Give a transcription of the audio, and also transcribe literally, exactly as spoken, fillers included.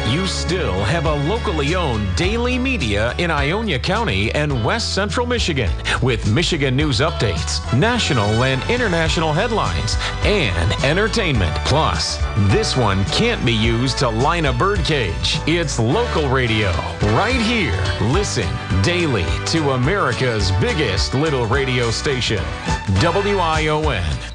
You still have a locally owned daily media in Ionia County and West Central Michigan with Michigan news updates, national and international headlines, and entertainment. Plus, this one can't be used to line a birdcage. It's local radio right here. Listen daily to America's biggest little radio station, W I O N.